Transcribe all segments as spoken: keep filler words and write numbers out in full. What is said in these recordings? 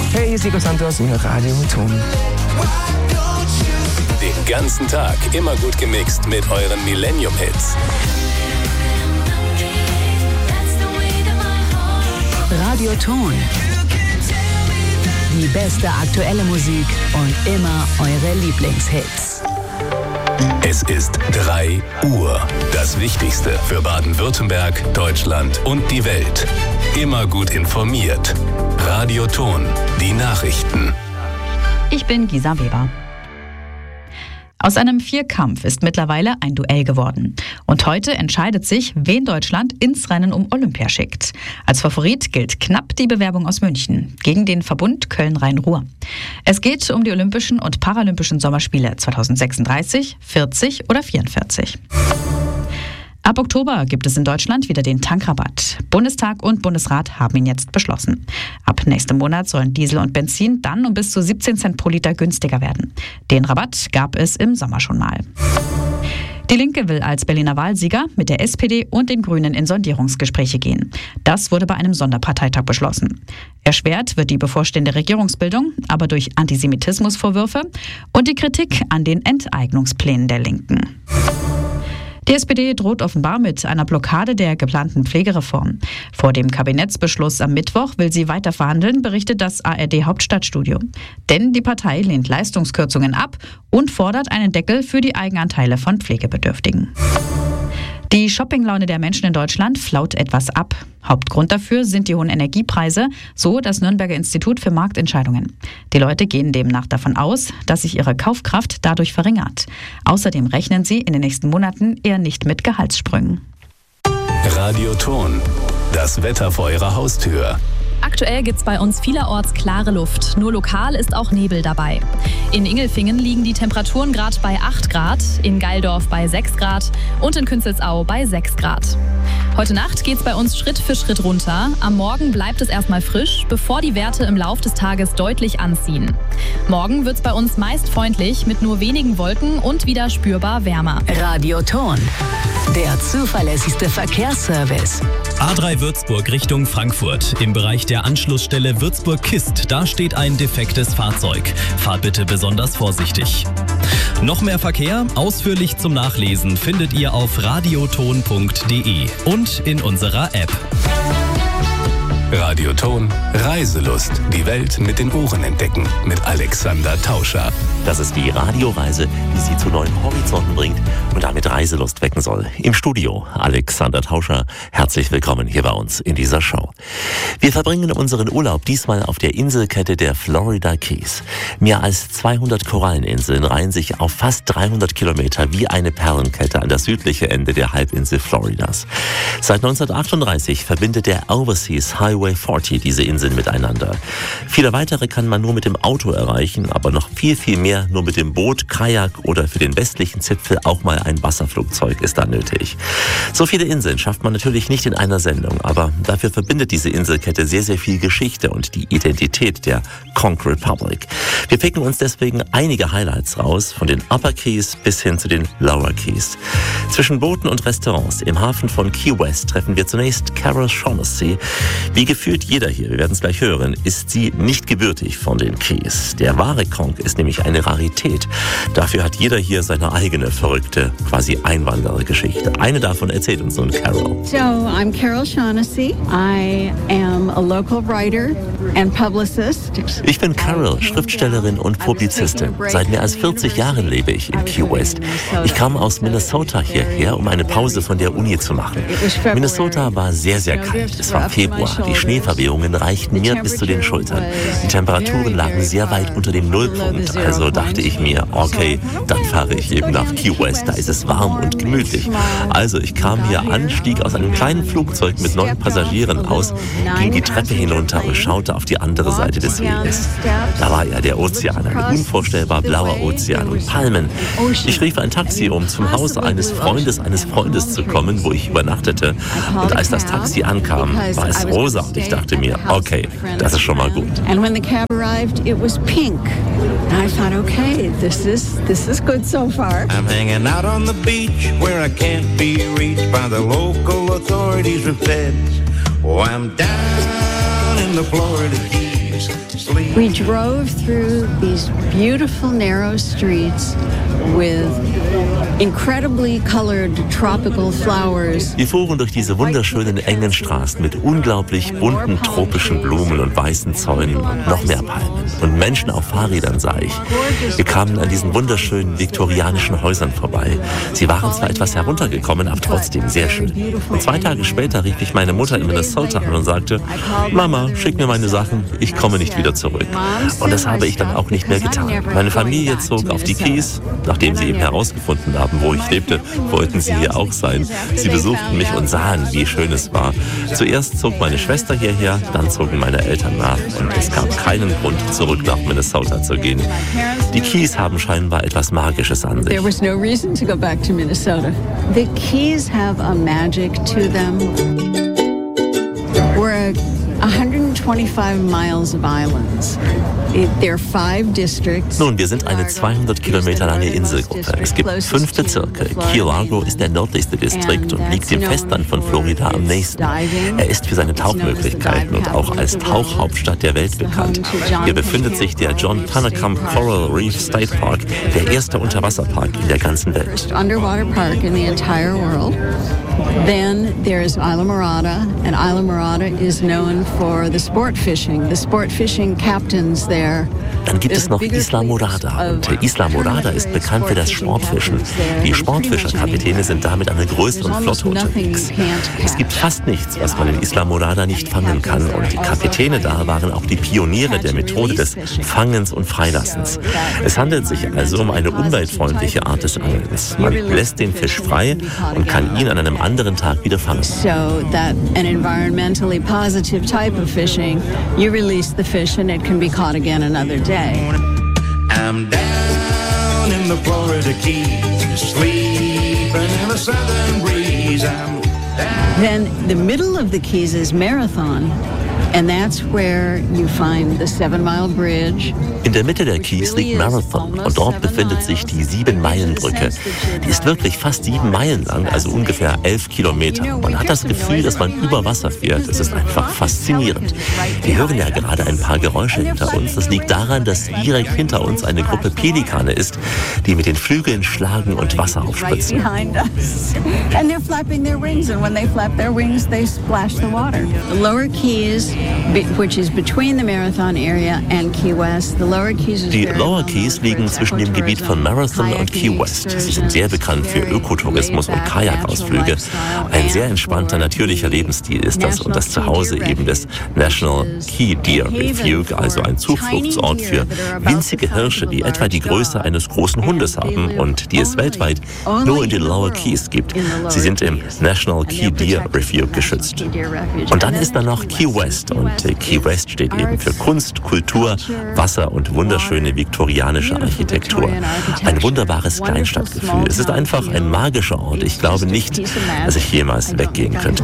Hey, hier ist Nico Santos in Radio Ton. Den ganzen Tag immer gut gemixt mit euren Millennium-Hits. Radio Ton. Die beste aktuelle Musik und immer eure Lieblingshits. Es ist drei Uhr. Das Wichtigste für Baden-Württemberg, Deutschland und die Welt. Immer gut informiert. Radio Ton. Die Nachrichten. Ich bin Gisa Weber. Aus einem Vierkampf ist mittlerweile ein Duell geworden. Und heute entscheidet sich, wen Deutschland ins Rennen um Olympia schickt. Als Favorit gilt knapp die Bewerbung aus München gegen den Verbund Köln-Rhein-Ruhr. Es geht um die Olympischen und Paralympischen Sommerspiele zweitausendsechsunddreißig, vierzig oder vierundvierzig. Ab Oktober gibt es in Deutschland wieder den Tankrabatt. Bundestag und Bundesrat haben ihn jetzt beschlossen. Ab nächstem Monat sollen Diesel und Benzin dann um bis zu siebzehn Cent pro Liter günstiger werden. Den Rabatt gab es im Sommer schon mal. Die Linke will als Berliner Wahlsieger mit der S P D und den Grünen in Sondierungsgespräche gehen. Das wurde bei einem Sonderparteitag beschlossen. Erschwert wird die bevorstehende Regierungsbildung aber durch Antisemitismusvorwürfe und die Kritik an den Enteignungsplänen der Linken. Die S P D droht offenbar mit einer Blockade der geplanten Pflegereform. Vor dem Kabinettsbeschluss am Mittwoch will sie weiter verhandeln, berichtet das A R D-Hauptstadtstudio. Denn die Partei lehnt Leistungskürzungen ab und fordert einen Deckel für die Eigenanteile von Pflegebedürftigen. Die Shoppinglaune der Menschen in Deutschland flaut etwas ab. Hauptgrund dafür sind die hohen Energiepreise, so das Nürnberger Institut für Marktentscheidungen. Die Leute gehen demnach davon aus, dass sich ihre Kaufkraft dadurch verringert. Außerdem rechnen sie in den nächsten Monaten eher nicht mit Gehaltssprüngen. Radio Ton. Das Wetter vor eurer Haustür. Aktuell gibt's bei uns vielerorts klare Luft. Nur lokal ist auch Nebel dabei. In Ingelfingen liegen die Temperaturen gerade bei acht Grad, in Geildorf bei sechs Grad und in Künzelsau bei sechs Grad. Heute Nacht geht's bei uns Schritt für Schritt runter. Am Morgen bleibt es erstmal frisch, bevor die Werte im Lauf des Tages deutlich anziehen. Morgen wird's bei uns meist freundlich mit nur wenigen Wolken und wieder spürbar wärmer. Radio Ton. Der zuverlässigste Verkehrsservice. A drei Würzburg Richtung Frankfurt. Im Bereich der Anschlussstelle Würzburg-Kist, da steht ein defektes Fahrzeug. Fahrt bitte besonders vorsichtig. Noch mehr Verkehr, ausführlich zum Nachlesen, findet ihr auf radioton punkt de und in unserer App. Radio Ton. Reiselust. Die Welt mit den Ohren entdecken. Mit Alexander Tauscher. Das ist die Radioreise, die Sie zu neuen Horizonten bringt und damit Reiselust wecken soll. Im Studio Alexander Tauscher. Herzlich willkommen hier bei uns in dieser Show. Wir verbringen unseren Urlaub diesmal auf der Inselkette der Florida Keys. Mehr als zweihundert Koralleninseln reihen sich auf fast dreihundert Kilometer wie eine Perlenkette an das südliche Ende der Halbinsel Floridas. Seit neunzehnhundertachtunddreißig verbindet der Overseas Highway vierzig diese Inseln miteinander. Viele weitere kann man nur mit dem Auto erreichen, aber noch viel, viel mehr nur mit dem Boot, Kajak oder für den westlichen Zipfel auch mal ein Wasserflugzeug ist da nötig. So viele Inseln schafft man natürlich nicht in einer Sendung, aber dafür verbindet diese Inselkette sehr, sehr viel Geschichte und die Identität der Conch Republic. Wir picken uns deswegen einige Highlights raus, von den Upper Keys bis hin zu den Lower Keys. Zwischen Booten und Restaurants im Hafen von Key West treffen wir zunächst Carol Shaughnessy. Wie gefühlt jeder hier, wir werden es gleich hören, ist sie nicht gebürtig von den Keys. Der wahre Conch ist nämlich eine Rarität. Dafür hat jeder hier seine eigene verrückte, quasi Einwanderergeschichte. Eine davon erzählt uns nun Carol. So, I'm Carol Shaughnessy. I am a local writer and publicist. Ich bin Carol, Schriftstellerin und Publizistin. Seit mehr als vierzig Jahren lebe ich in Key West. Ich kam aus Minnesota hierher, um eine Pause von der Uni zu machen. Minnesota war sehr, sehr kalt. Es war Februar. Die Schneeverwehungen reichten mir bis zu den Schultern. Die Temperaturen lagen sehr weit unter dem Nullpunkt. Also dachte ich mir, okay, dann fahre ich eben nach Key West. Da ist es warm und gemütlich. Also ich kam hier an, stieg aus einem kleinen Flugzeug mit neun Passagieren aus, ging die Treppe hinunter und schaute auf die andere Seite des Weges. Da war ja der Ozean, ein unvorstellbar blauer Ozean und Palmen. Ich rief ein Taxi, um zum Haus eines Freundes eines Freundes zu kommen, wo ich übernachtete. Und als das Taxi ankam, war es rosa. Und ich dachte mir, okay, das ist schon mal gut. And when the cab arrived, it was pink. And I thought, okay, this is this is good so far. I'm hanging out on the beach where I can't be reached by the local authorities or feds. Oh, I'm down in the Florida Keys, sleep. We drove through these beautiful narrow streets with incredibly colored tropical flowers. Wir fuhren durch diese wunderschönen engen Straßen mit unglaublich bunten tropischen Blumen und weißen Zäunen und noch mehr Palmen. Und Menschen auf Fahrrädern sah ich. Wir kamen an diesen wunderschönen viktorianischen Häusern vorbei. Sie waren zwar etwas heruntergekommen, aber trotzdem sehr schön. Und zwei Tage später rief ich meine Mutter in Minnesota an und sagte, Mama, schick mir meine Sachen, ich komme nicht wieder zurück. Und das habe ich dann auch nicht mehr getan. Meine Familie zog auf die Keys. Nachdem sie eben herausgefunden haben, wo ich lebte, wollten sie hier auch sein. Sie besuchten mich und sahen, wie schön es war. Zuerst zog meine Schwester hierher, dann zogen meine Eltern nach. Und es gab keinen Grund, zurück nach Minnesota zu gehen. Die Keys haben scheinbar etwas Magisches an sich. There was no reason to go back to Minnesota. The Keys have a magic to them. We're one hundred twenty-five miles of islands. There are five districts. Nun, wir sind eine zweihundert Kilometer lange Inselgruppe. Es gibt fünf Bezirke. Key Largo ist der nördlichste Distrikt und liegt dem Festland von Florida am nächsten. Er ist für seine Tauchmöglichkeiten und auch als Tauchhauptstadt der Welt bekannt. Hier befindet sich der John Tanacump Coral Reef State Park, der erste Unterwasserpark in der ganzen Welt. Underwater park in the entire world. Then there's Islamorada, and Islamorada is known for the sport fishing. The sport fishing captains there. Dann gibt es noch Islamorada und Islamorada ist bekannt für das Sportfischen. Die Sportfischerkapitäne sind damit eine größere Flotte unterwegs. Es gibt fast nichts, was man in Islamorada nicht fangen kann und die Kapitäne da waren auch die Pioniere der Methode des Fangens und Freilassens. Es handelt sich also um eine umweltfreundliche Art des Angelns. Man lässt den Fisch frei und kann ihn an einem anderen Tag wieder fangen. So that an environmentally positive type of fishing, you release the fish and it can be caught again another day. I'm down in the Florida Keys, sleeping in a southern breeze. I'm down. Then the middle of the Keys is Marathon, and that's where you find the Seven Mile Bridge. In der Mitte der Keys liegt Marathon und dort befindet sich die Sieben-Meilen-Brücke. Die ist wirklich fast sieben Meilen lang, also ungefähr elf Kilometer. Man hat das Gefühl, dass man über Wasser fährt. Es ist einfach faszinierend. Wir hören ja gerade ein paar Geräusche hinter uns. Das liegt daran, dass direkt hinter uns eine Gruppe Pelikane ist, die mit den Flügeln schlagen und Wasser aufspritzen. And they're flapping their wings, and when they flap their wings, they splash the water. The Lower Keys, which is between the Marathon area and Key West. The Lower Keys is Die Lower Keys liegen zwischen dem Gebiet von Marathon und Key West. Sie sind sehr bekannt für Ökotourismus und Kajakausflüge. Ein sehr entspannter, natürlicher Lebensstil ist das und das Zuhause eben des National Key Deer Refuge, also ein Zufluchtsort für winzige Hirsche, die etwa die Größe eines großen Hundes haben und die es weltweit nur in den Lower Keys gibt. Sie sind im National Key Deer Refuge geschützt. Und dann ist da noch Key West und Key West steht eben für Kunst, Kultur, Wasser und wunderschöne viktorianische Architektur. Ein wunderbares Kleinstadtgefühl. Es ist einfach ein magischer Ort. Ich glaube nicht, dass ich jemals weggehen könnte.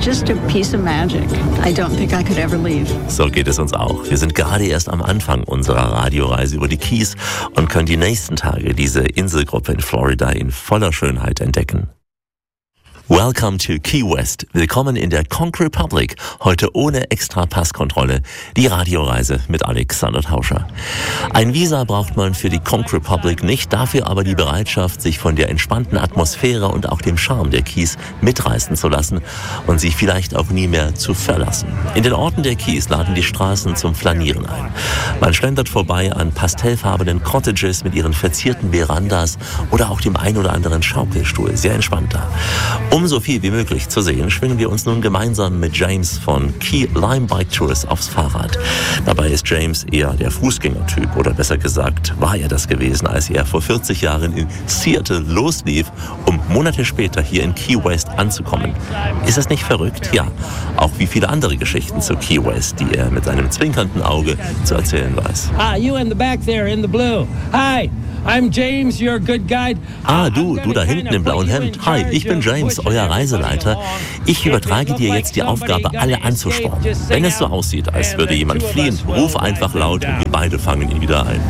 So geht es uns auch. Wir sind gerade erst am Anfang unserer Radioreise über die Keys und können die nächsten Tage diese Inselgruppe in Florida in voller Schönheit entdecken. Welcome to Key West. Willkommen in der Conch Republic. Heute ohne extra Passkontrolle. Die Radioreise mit Alexander Tauscher. Ein Visa braucht man für die Conch Republic nicht, dafür aber die Bereitschaft, sich von der entspannten Atmosphäre und auch dem Charme der Keys mitreißen zu lassen und sich vielleicht auch nie mehr zu verlassen. In den Orten der Keys laden die Straßen zum Flanieren ein. Man schlendert vorbei an pastellfarbenen Cottages mit ihren verzierten Verandas oder auch dem ein oder anderen Schaukelstuhl. Sehr entspannt da. Um so viel wie möglich zu sehen, schwingen wir uns nun gemeinsam mit James von Key Lime Bike Tours aufs Fahrrad. Dabei ist James eher der Fußgängertyp, oder besser gesagt, war er das gewesen, als er vor vierzig Jahren in Seattle loslief, um Monate später hier in Key West anzukommen. Ist das nicht verrückt? Ja. Auch wie viele andere Geschichten zu Key West, die er mit seinem zwinkernden Auge zu erzählen weiß. Ah, you in the back there in the blue. Hi. I'm James, your good guide. Ah, du, du da hinten im blauen Hemd. Hi, ich bin James, euer Reiseleiter. Ich übertrage dir jetzt die Aufgabe, alle anzuspornen. Wenn es so aussieht, als würde jemand fliehen, ruf einfach laut und wir beide fangen ihn wieder ein.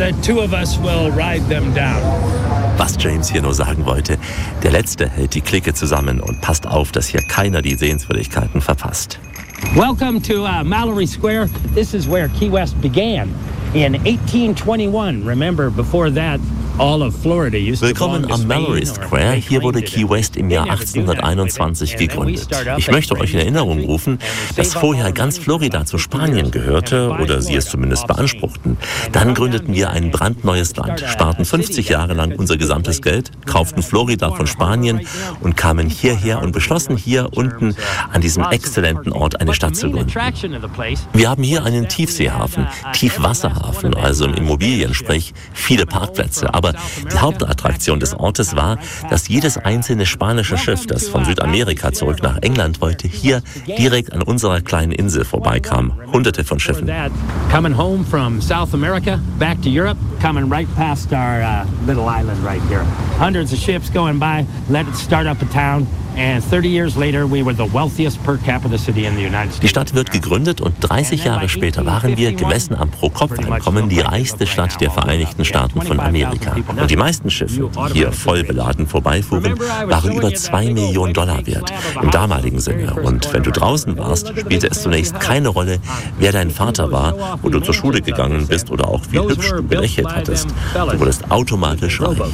Was James hier nur sagen wollte, der Letzte hält die Clique zusammen und passt auf, dass hier keiner die Sehenswürdigkeiten verpasst. Welcome to uh, Mallory Square. This is where Key West began in eighteen twenty-one. Remember, before that, all of Florida used to belong Willkommen to am Spain, Mallory or Square. they Hier wurde claimed it. Key West im Jahr achtzehnhunderteinundzwanzig gegründet. Ich möchte euch in Erinnerung rufen, dass vorher ganz Florida zu Spanien gehörte, oder sie es zumindest beanspruchten. Dann gründeten wir ein brandneues Land, sparten fünfzig Jahre lang unser gesamtes Geld, kauften Florida von Spanien und kamen hierher und beschlossen, hier unten an diesem exzellenten Ort eine Stadt zu gründen. Wir haben hier einen Tiefseehafen, Tiefwasserhafen, also im Immobiliensprech viele Parkplätze. Aber die Hauptattraktion des Ortes war, dass jedes einzelne spanische Schiff, das von Südamerika zurück nach England wollte, hier direkt an unserer kleinen Insel vorbeikam. Hunderte von Schiffen. Coming home from South America, back to Europe, coming right past our uh, little island right here. Hundreds of ships going by, let it start up a town. And thirty years later, we were the wealthiest per capita city in the United States. Die Stadt wird gegründet und dreißig Jahre später waren wir, gemessen am Pro-Kopf-Einkommen, die reichste Stadt der Vereinigten Staaten von Amerika. Und die meisten Schiffe, die hier voll beladen vorbeifuhren, waren über zwei Millionen Dollar wert, im damaligen Sinne. Und wenn du draußen warst, spielte es zunächst keine Rolle, wer dein Vater war, wo du zur Schule gegangen bist oder auch wie hübsch du gelächelt hattest. Du wurdest automatisch reich.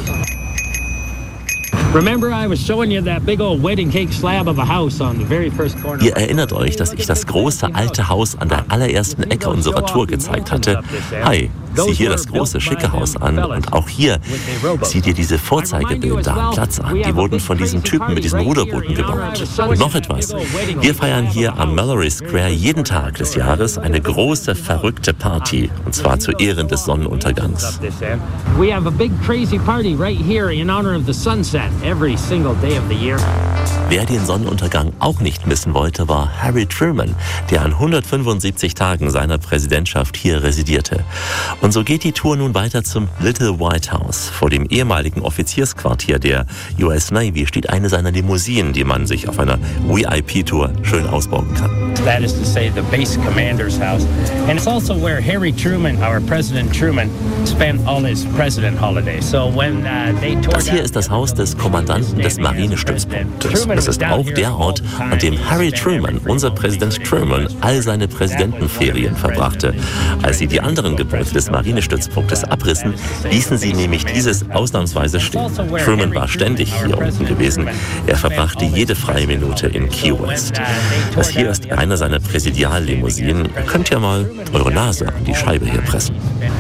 Ihr erinnert euch, dass ich das große alte Haus an der allerersten Ecke unserer Tour gezeigt hatte. Hi, sieh hier das große schicke Haus an und auch hier sieh dir diese Vorzeigebilder am Platz an. Die wurden von diesem Typen mit diesen Ruderbooten gebaut. Und noch etwas. Wir feiern hier am Mallory Square jeden Tag des Jahres eine große, verrückte Party. Und zwar zu Ehren des Sonnenuntergangs. We have a big crazy party right here in honor of the sunset every single day of the year. Wer den Sonnenuntergang auch nicht missen wollte, war Harry Truman, der an hundertfünfundsiebzig Tagen seiner Präsidentschaft hier residierte. Und so geht die Tour nun weiter zum Little White House. Vor dem ehemaligen Offiziersquartier der U S Navy steht eine seiner Limousinen, die man sich auf einer V I P-Tour schön ausbauen kann. That is to say, the base commander's house. And it's also where Harry Truman, our President Truman, spent all his president holidays. So when uh, they tore Das hier ist das Haus des Kommandanten des Marinestützpunktes. Es ist auch der Ort, an dem Harry Truman, unser Präsident Truman, all seine Präsidentenferien verbrachte. Als sie die anderen Gebäude des Marinestützpunktes abrissen, ließen sie nämlich dieses ausnahmsweise stehen. Truman war ständig hier unten gewesen. Er verbrachte jede freie Minute in Key West. Das hier ist einer seiner Präsidiallimousinen. Ihr könnt ja mal eure Nase an die Scheibe hier pressen.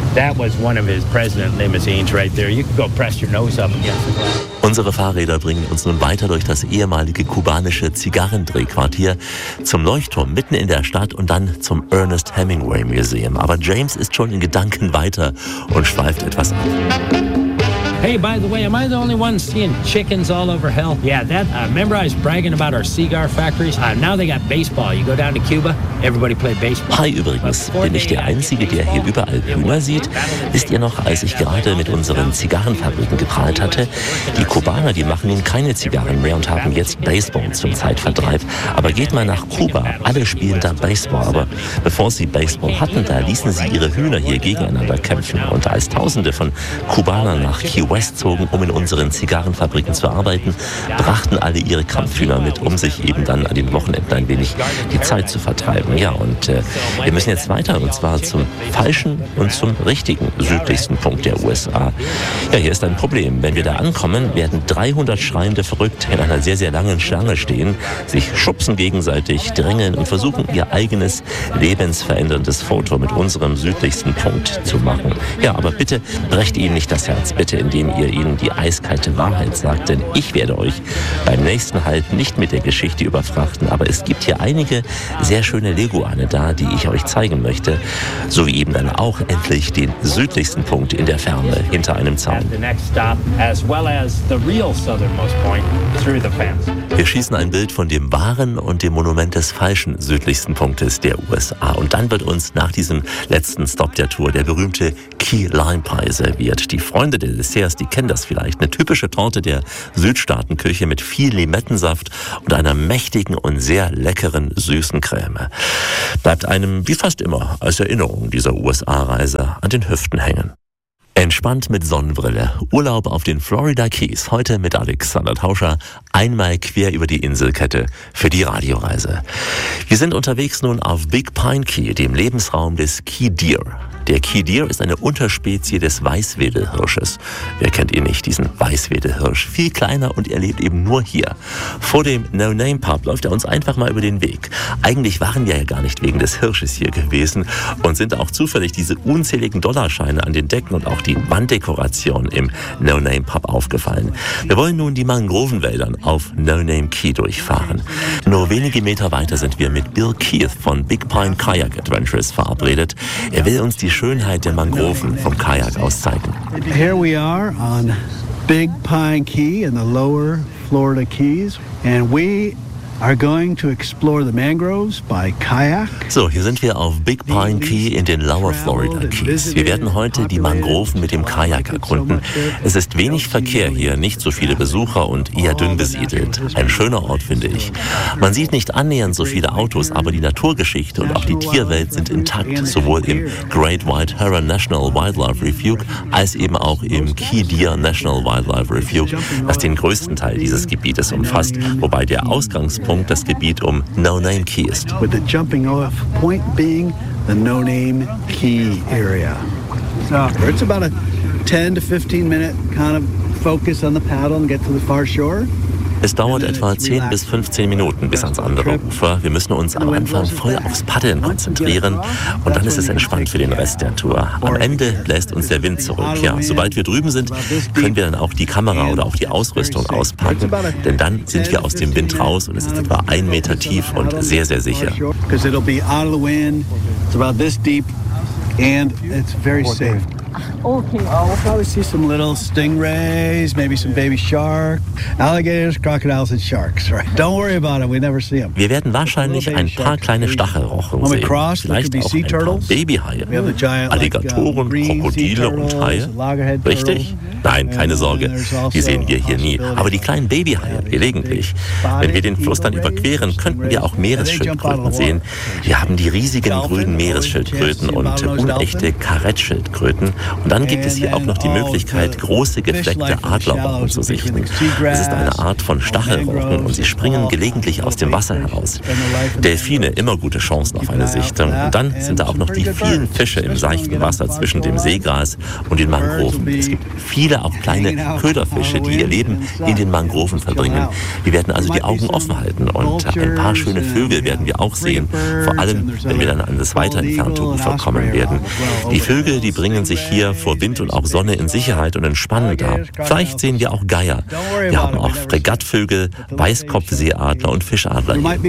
Unsere Fahrräder bringen uns nun weiter durch das ehemalige kubanische Zigarrendrehquartier zum Leuchtturm mitten in der Stadt und dann zum Ernest Hemingway Museum. Aber James ist schon in Gedanken weiter und schweift etwas ab. Hey, by the way, am I the only one seeing chickens all over hell? Yeah, that, uh, remember I was bragging about our cigar factories? Uh, now they got baseball. You go down to Cuba, everybody play baseball. Hi übrigens, bin ich der Einzige, der hier überall Hühner sieht? Wisst ihr noch, als ich gerade mit unseren Zigarrenfabriken geprahlt hatte? Die Kubaner, die machen nun keine Zigarren mehr und haben jetzt Baseball zum Zeitvertreib. Aber geht mal nach Kuba, alle spielen da Baseball. Aber bevor sie Baseball hatten, da ließen sie ihre Hühner hier gegeneinander kämpfen. Und als Tausende von Kubanern nach Key West zogen, um in unseren Zigarrenfabriken zu arbeiten, brachten alle ihre Kampfhühner mit, um sich eben dann an den Wochenenden ein wenig die Zeit zu vertreiben. Ja, und äh, wir müssen jetzt weiter, und zwar zum falschen und zum richtigen südlichsten Punkt der U S A. Ja, hier ist ein Problem. Wenn wir da ankommen, werden dreihundert schreiende Verrückte in einer sehr, sehr langen Schlange stehen, sich schubsen gegenseitig, drängeln und versuchen, ihr eigenes lebensveränderndes Foto mit unserem südlichsten Punkt zu machen. Ja, aber bitte brecht ihnen nicht das Herz, bitte, indem ihr ihnen die eiskalte Wahrheit sagt, denn ich werde euch beim nächsten Halt nicht mit der Geschichte überfrachten, aber es gibt hier einige sehr schöne Leguane da, die ich euch zeigen möchte, sowie eben dann auch endlich den südlichsten Punkt in der Ferne hinter einem Zaun. Wir schießen ein Bild von dem wahren und dem Monument des falschen südlichsten Punktes der U S A. Und dann wird uns nach diesem letzten Stop der Tour der berühmte Key Lime Pie serviert. Die Freunde der Desserts, die kennen das vielleicht. Eine typische Torte der Südstaatenküche mit viel Limettensaft und einer mächtigen und sehr leckeren süßen Creme. Bleibt einem, wie fast immer, als Erinnerung dieser U S A-Reise an den Hüften hängen. Entspannt mit Sonnenbrille. Urlaub auf den Florida Keys. Heute mit Alexander Tauscher. Einmal quer über die Inselkette für die Radioreise. Wir sind unterwegs nun auf Big Pine Key, dem Lebensraum des Key Deer. Der Key Deer ist eine Unterspezie des Weißwedelhirsches. Wer kennt ihn nicht, diesen Weißwedelhirsch? Viel kleiner und er lebt eben nur hier. Vor dem No Name Pub läuft er uns einfach mal über den Weg. Eigentlich waren wir ja gar nicht wegen des Hirsches hier gewesen und sind auch zufällig diese unzähligen Dollarscheine an den Decken und auch die Wanddekoration im No Name Pub aufgefallen. Wir wollen nun die Mangrovenwäldern auf No Name Key durchfahren. Nur wenige Meter weiter sind wir mit Bill Keith von Big Pine Kayak Adventures verabredet. Er will uns die Schönheit der Mangroven vom Kajak aus zeigen. Here we are on Big Pine Key in the lower Florida Keys, and we are going to explore the mangroves by kayak. So, hier sind wir auf Big Pine Key in den Lower Florida Keys. Wir werden heute die Mangroven mit dem Kajak erkunden. Es ist wenig Verkehr hier, nicht so viele Besucher und eher dünn besiedelt. Ein schöner Ort, finde ich. Man sieht nicht annähernd so viele Autos, aber die Naturgeschichte und auch die Tierwelt sind intakt, sowohl im Great White Heron National Wildlife Refuge als eben auch im Key Deer National Wildlife Refuge, das den größten Teil dieses Gebietes umfasst, wobei der Ausgangspunkt das Gebiet um No Name Key ist. With the jumping off point being the No Name Key area. So it's about a ten to fifteen minute kind of focus on the paddle and get to the far shore. Es dauert etwa zehn bis fünfzehn Minuten bis ans andere Ufer. Wir müssen uns am Anfang voll aufs Paddeln konzentrieren und dann ist es entspannt für den Rest der Tour. Am Ende bläst uns der Wind zurück. Ja, sobald wir drüben sind, können wir dann auch die Kamera oder auch die Ausrüstung auspacken, denn dann sind wir aus dem Wind raus und es ist etwa ein Meter tief und sehr, sehr sicher. And it's very safe. Okay. Uh, we'll probably see some little stingrays, maybe some baby shark, alligators, crocodiles and sharks. Right? Don't worry about it. We never see them. Wir werden wahrscheinlich ein paar kleine Stachelrochen sehen. Vielleicht auch ein paar Babyhaie, Alligatoren, Krokodile und Haie. Richtig? Nein, keine Sorge. Die sehen wir hier nie. Aber die kleinen Babyhaie gelegentlich. Wenn wir den Fluss dann überqueren, könnten wir auch Meeresschildkröten sehen. Wir haben die riesigen grünen Meeresschildkröten und unechte Karettschildkröten. Und dann gibt es hier auch noch die Möglichkeit, große gefleckte Adlerrochen zu sichten. Es ist eine Art von Stachelrochen und sie springen gelegentlich aus dem Wasser heraus. Delfine, immer gute Chancen auf eine Sichtung. Und dann sind da auch noch die vielen Fische im seichten Wasser zwischen dem Seegras und den Mangroven. Es gibt viele auch kleine Köderfische, die ihr Leben in den Mangroven verbringen. Wir werden also die Augen offen halten und ein paar schöne Vögel werden wir auch sehen. Vor allem, wenn wir dann an das weiter entfernte Ufer kommen werden. Die Vögel, die bringen sich hier vor Wind und auch Sonne in Sicherheit und entspannen da. Vielleicht sehen wir auch Geier. Wir haben auch Fregattvögel, Weißkopfseeadler und Fischadler hier.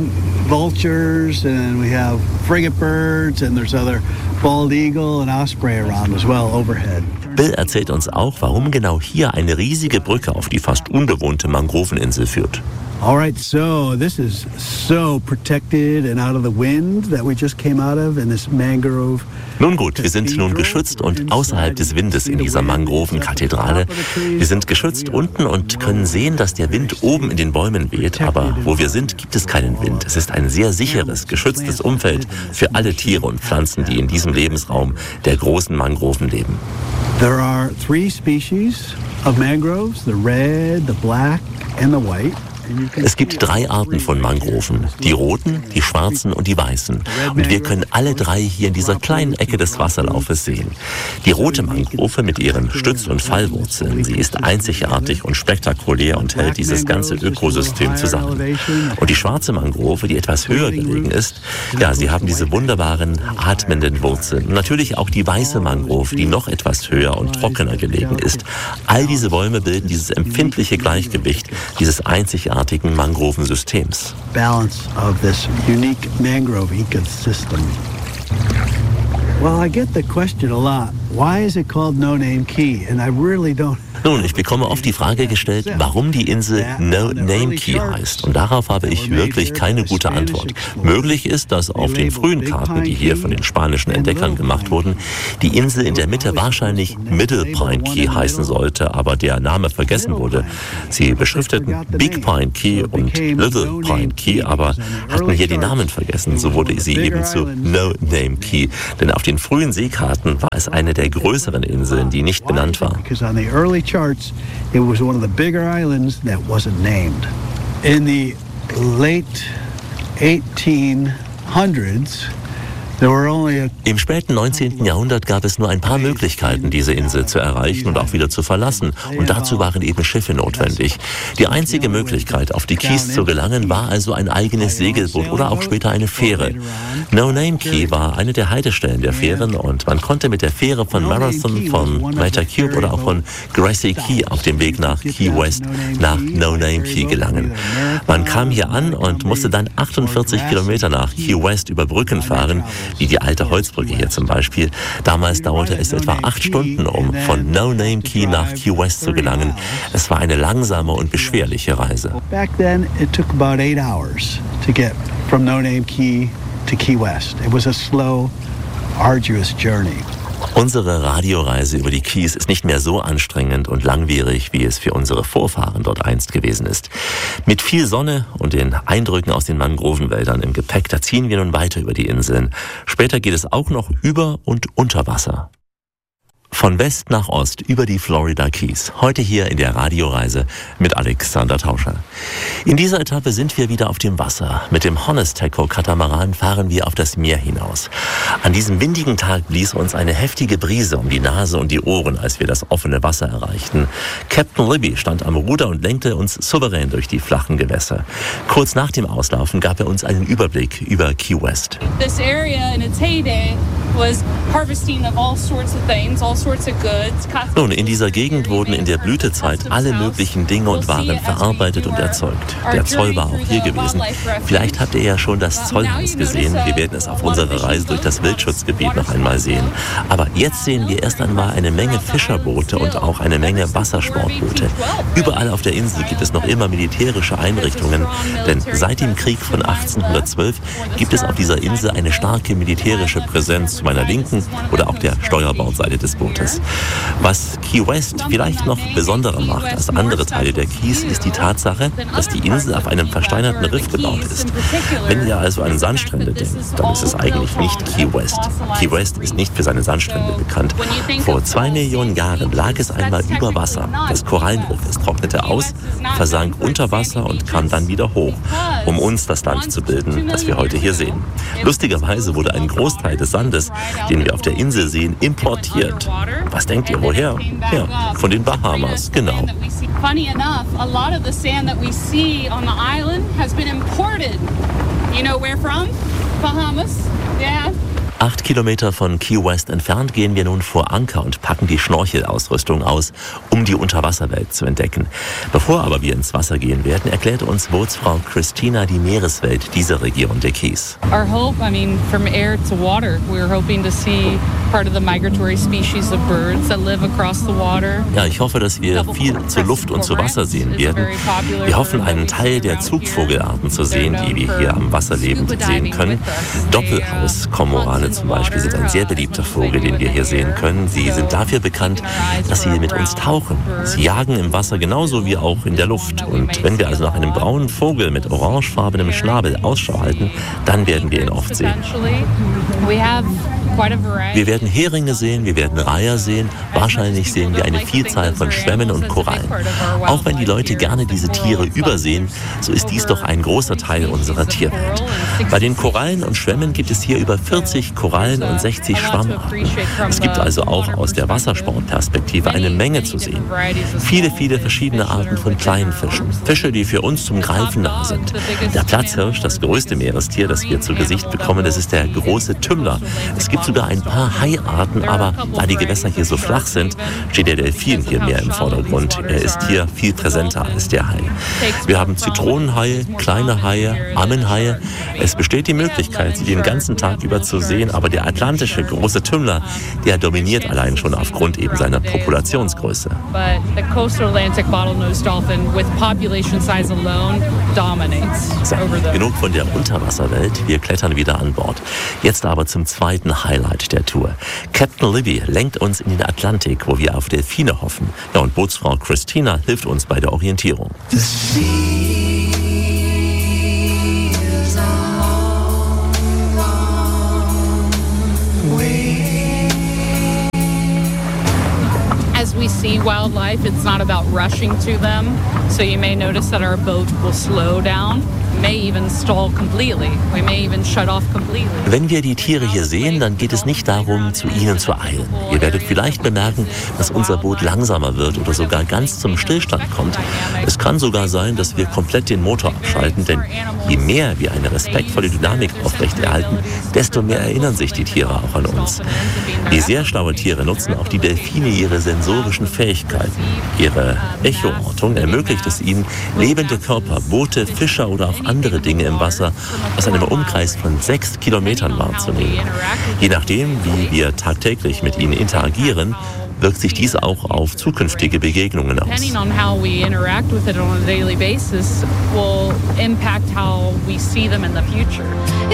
Bill erzählt uns auch, warum genau hier eine riesige Brücke auf die fast unbewohnte Mangroveninsel führt. All right, so this is so protected and out of the wind that we just came out of in this mangrove. Nun gut, wir sind nun geschützt und außerhalb des Windes in dieser Mangrovenkathedrale. Wir sind geschützt unten und können sehen, dass der Wind oben in den Bäumen weht, aber wo wir sind, gibt es keinen Wind. Es ist ein sehr sicheres, geschütztes Umfeld für alle Tiere und Pflanzen, die in diesem Lebensraum der großen Mangroven leben. There are three species of mangroves, the red, the black and the white. Es gibt drei Arten von Mangroven, die roten, die schwarzen und die weißen. Und wir können alle drei hier in dieser kleinen Ecke des Wasserlaufes sehen. Die rote Mangrove mit ihren Stütz- und Fallwurzeln, sie ist einzigartig und spektakulär und hält dieses ganze Ökosystem zusammen. Und die schwarze Mangrove, die etwas höher gelegen ist, ja, sie haben diese wunderbaren, atmenden Wurzeln. Und natürlich auch die weiße Mangrove, die noch etwas höher und trockener gelegen ist. All diese Bäume bilden dieses empfindliche Gleichgewicht, dieses einzigartige Mangrovensystems. Balance of this unique mangrove ecosystem. Well, I get the question a lot. Why is it called No Name Key? And I really don't. Nun, ich bekomme oft die Frage gestellt, warum die Insel No Name Key heißt. Und darauf habe ich wirklich keine gute Antwort. Möglich ist, dass auf den frühen Karten, die hier von den spanischen Entdeckern gemacht wurden, die Insel in der Mitte wahrscheinlich Middle Pine Key heißen sollte, aber der Name vergessen wurde. Sie beschrifteten Big Pine Key und Little Pine Key, aber hatten hier die Namen vergessen. So wurde sie eben zu No Name Key. Denn auf den frühen Seekarten war es eine der der größeren Inseln, die nicht benannt war. Because on the early charts, it was one of the bigger islands that wasn't named. In the late eighteen hundreds, im späten neunzehnten Jahrhundert gab es nur ein paar Möglichkeiten, diese Insel zu erreichen und auch wieder zu verlassen. Und dazu waren eben Schiffe notwendig. Die einzige Möglichkeit, auf die Keys zu gelangen, war also ein eigenes Segelboot oder auch später eine Fähre. No Name Key war eine der Haltestellen der Fähren und man konnte mit der Fähre von Marathon, von Greater Cube oder auch von Gracie Key auf dem Weg nach Key West nach No Name Key gelangen. Man kam hier an und musste dann achtundvierzig Kilometer nach Key West über Brücken fahren, wie die alte Holzbrücke hier zum Beispiel. Damals dauerte es etwa acht Stunden, um von No Name Key nach Key West zu gelangen. Es war eine langsame und beschwerliche Reise. Back then it took about eight hours to get from No Name Key to Key West. It was a slow, arduous journey. Unsere Radioreise über die Keys ist nicht mehr so anstrengend und langwierig, wie es für unsere Vorfahren dort einst gewesen ist. Mit viel Sonne und den Eindrücken aus den Mangrovenwäldern im Gepäck, da ziehen wir nun weiter über die Inseln. Später geht es auch noch über und unter Wasser. Von West nach Ost über die Florida Keys. Heute hier in der Radioreise mit Alexander Tauscher. In dieser Etappe sind wir wieder auf dem Wasser. Mit dem Honesteco-Katamaran fahren wir auf das Meer hinaus. An diesem windigen Tag blies uns eine heftige Brise um die Nase und die Ohren, als wir das offene Wasser erreichten. Captain Libby stand am Ruder und lenkte uns souverän durch die flachen Gewässer. Kurz nach dem Auslaufen gab er uns einen Überblick über Key West. This area in its heyday was harvesting of all sorts of things, all Nun, in dieser Gegend wurden in der Blütezeit alle möglichen Dinge und Waren verarbeitet und erzeugt. Der Zoll war auch hier gewesen. Vielleicht habt ihr ja schon das Zollhaus gesehen. Wir werden es auf unserer Reise durch das Wildschutzgebiet noch einmal sehen. Aber jetzt sehen wir erst einmal eine Menge Fischerboote und auch eine Menge Wassersportboote. Überall auf der Insel gibt es noch immer militärische Einrichtungen, denn seit dem Krieg von achtzehnhundertzwölf gibt es auf dieser Insel eine starke militärische Präsenz zu meiner Linken oder auch der Steuerbordseite des Bootes. Was Key West vielleicht noch besonderer macht als andere Teile der Keys, ist die Tatsache, dass die Insel auf einem versteinerten Riff gebaut ist. Wenn ihr also an Sandstrände denkt, dann ist es eigentlich nicht Key West. Key West ist nicht für seine Sandstrände bekannt. Vor zwei Millionen Jahren lag es einmal über Wasser. Das Korallenriff, es trocknete aus, versank unter Wasser und kam dann wieder hoch, um uns das Land zu bilden, das wir heute hier sehen. Lustigerweise wurde ein Großteil des Sandes, den wir auf der Insel sehen, importiert. Was denkt ihr, woher? Ja, von den Bahamas, genau. Funny enough, a lot of the sand that we see on the island has been imported. You know where from? Bahamas? Yeah. Acht Kilometer von Key West entfernt gehen wir nun vor Anker und packen die Schnorchelausrüstung aus, um die Unterwasserwelt zu entdecken. Bevor aber wir ins Wasser gehen werden, erklärt uns Bootsfrau Christina die Meereswelt dieser Region der Keys. Our hope, I mean, from air to water, we're hoping to see part of the migratory species of birds that live across the water. Ja, ich hoffe, dass wir viel zur Luft und zu Wasser sehen werden. Wir hoffen, einen Teil der Zugvogelarten zu sehen, die wir hier am Wasser lebend sehen können. Doppelhauskormorane zum Beispiel sind ein sehr beliebter Vogel, den wir hier sehen können. Sie sind dafür bekannt, dass sie mit uns tauchen. Sie jagen im Wasser genauso wie auch in der Luft. Und wenn wir also nach einem braunen Vogel mit orangefarbenem Schnabel Ausschau halten, dann werden wir ihn oft sehen. Wir werden Heringe sehen, wir werden Reiher sehen, wahrscheinlich sehen wir eine Vielzahl von Schwämmen und Korallen. Auch wenn die Leute gerne diese Tiere übersehen, so ist dies doch ein großer Teil unserer Tierwelt. Bei den Korallen und Schwämmen gibt es hier über vierzig Korallen und sechzig Schwammarten. Es gibt also auch aus der Wassersportperspektive eine Menge zu sehen. Viele, viele verschiedene Arten von kleinen Fischen. Fische, die für uns zum Greifen nah sind. Der Platzhirsch, das größte Meerestier, das wir zu Gesicht bekommen, das ist der große Tümmler. Es gibt sogar ein paar Haiarten, aber da die Gewässer hier so flach sind, steht der Delfin hier mehr im Vordergrund. Er ist hier viel präsenter als der Hai. Wir haben Zitronenhaie, kleine Haie, Ammenhaie. Es besteht die Möglichkeit, sie den ganzen Tag über zu sehen, aber der atlantische große Tümmler, der dominiert allein schon aufgrund eben seiner Populationsgröße. So, genug von der Unterwasserwelt, wir klettern wieder an Bord. Jetzt aber zum zweiten Highlight der Tour. Captain Libby lenkt uns in den Atlantik, wo wir auf Delfine hoffen. Ja, und Bootsfrau Christina hilft uns bei der Orientierung. see wildlife, it's not about rushing to them. So you may notice that our boat will slow down, may even stall completely. We may even shut off completely. Wenn wir die Tiere hier sehen, dann geht es nicht darum, zu ihnen zu eilen. Ihr werdet vielleicht bemerken, dass unser Boot langsamer wird oder sogar ganz zum Stillstand kommt. Es kann sogar sein, dass wir komplett den Motor abschalten, denn je mehr wir eine respektvolle Dynamik aufrechterhalten, desto mehr erinnern sich die Tiere auch an uns. Wie sehr schlaue Tiere nutzen auch die Delfine ihre sensorischen Fähigkeiten. Ihre Echoortung ermöglicht es ihnen, lebende Körper, Boote, Fischer oder auch andere Dinge im Wasser aus einem Umkreis von sechs Kilometern wahrzunehmen. Je nachdem, wie wir tagtäglich mit ihnen interagieren, wirkt sich dies auch auf zukünftige Begegnungen aus. Depending on how we interact with it on a daily basis will impact how we see them in the future.